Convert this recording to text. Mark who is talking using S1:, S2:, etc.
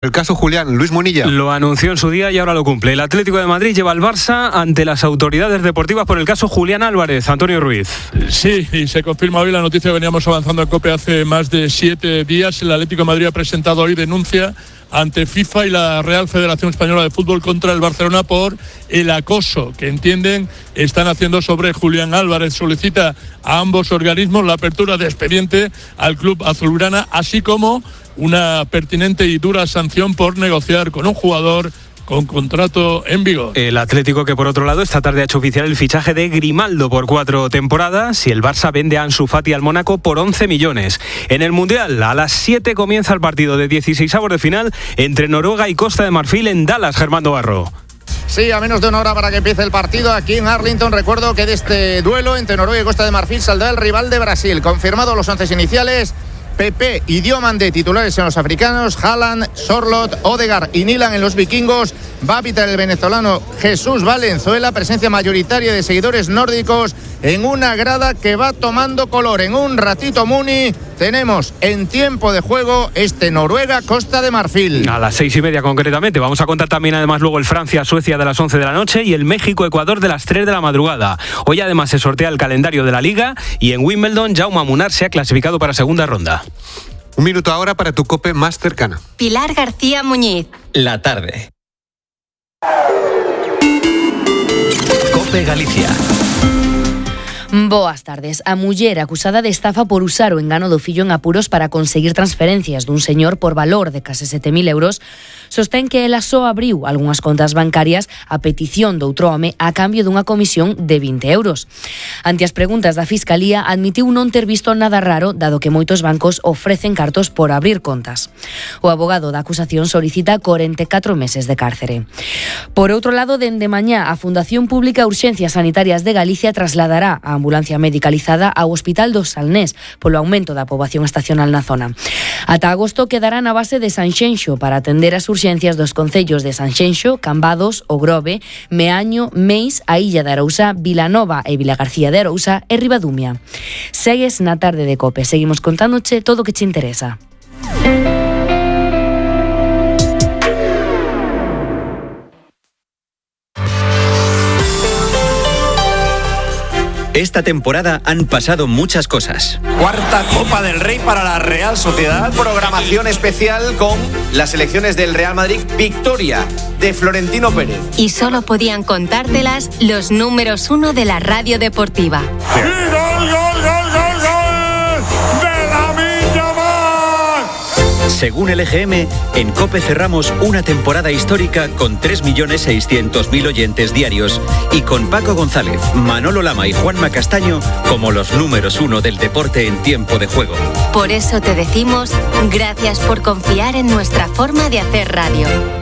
S1: El caso Julián, Luis Munilla.
S2: Lo anunció en su día y ahora lo cumple. El Atlético de Madrid lleva al Barça ante las autoridades deportivas por el caso Julián Álvarez. Antonio Ruiz.
S3: Sí, y se confirma hoy la noticia. Veníamos avanzando en COPE hace más de 7 días. El Atlético de Madrid ha presentado hoy denuncia ante FIFA y la Real Federación Española de Fútbol contra el Barcelona por el acoso que entienden están haciendo sobre Julián Álvarez. Solicita a ambos organismos la apertura de expediente al club azulgrana, así como una pertinente y dura sanción por negociar con un jugador con contrato en vigor.
S2: El Atlético, que por otro lado esta tarde ha hecho oficial el fichaje de Grimaldo por 4 temporadas, y el Barça vende a Ansu Fati al Mónaco por 11 millones. En el Mundial, a las 7 comienza el partido de 16avos de final entre Noruega y Costa de Marfil en Dallas. Germán Barro.
S4: Sí, a menos de una hora para que empiece el partido aquí en Arlington. Recuerdo que de este duelo entre Noruega y Costa de Marfil saldrá el rival de Brasil. Confirmado los 11 iniciales: Pepe y Diomande titulares en los africanos, Haaland, Sorloth, Odegaard y Nilan en los vikingos. Va a pitar el venezolano Jesús Valenzuela, presencia mayoritaria de seguidores nórdicos en una grada que va tomando color. En un ratito, Muni, tenemos en tiempo de juego Noruega-Costa de Marfil.
S2: A las 6:30 concretamente. Vamos a contar también además luego el Francia-Suecia de las 11 de la noche y el México-Ecuador de las 3 de la madrugada. Hoy además se sortea el calendario de la Liga y en Wimbledon Jaume Munar se ha clasificado para segunda ronda.
S1: Un minuto ahora para tu COPE más cercana.
S5: Pilar García Muñiz.
S6: La tarde. COPE Galicia.
S7: Boas tardes. A muller acusada de estafa por usar o engano do fillo en apuros para conseguir transferencias dun señor por valor de case 7.000 euros sostén que ela só abriu algunhas contas bancarias a petición doutro home a cambio dunha comisión de 20 euros. Ante as preguntas da Fiscalía, admitiu non ter visto nada raro, dado que moitos bancos ofrecen cartos por abrir contas. O abogado da acusación solicita 44 meses de cárcere. Por outro lado, dende mañá, a Fundación Pública Urxencias Sanitarias de Galicia trasladará a ambulancia medicalizada ao Hospital do Salnés polo aumento da poboación estacional na zona. Ata agosto quedará na base de Sanxenxo para atender as urxencias dos concellos de Sanxenxo, Cambados, O Grove, Meaño, Meis, a Illa de Arousa, Vilanova e Vilagarcía de Arousa e Ribadumia. Segues na tarde de COPE. Seguimos contándoche todo o que te interesa.
S6: Esta temporada han pasado muchas cosas.
S8: Cuarta Copa del Rey para la Real Sociedad. Programación especial con las elecciones del Real Madrid. Victoria de Florentino Pérez.
S5: Y solo podían contártelas los números 1 de la radio deportiva.
S9: ¡Y gol, gol, gol, gol, gol! ¡De Lamine Yamal!
S6: Según el EGM, en COPE cerramos una temporada histórica con 3.600.000 oyentes diarios y con Paco González, Manolo Lama y Juanma Castaño como los números 1 del deporte en tiempo de juego.
S5: Por eso te decimos gracias por confiar en nuestra forma de hacer radio.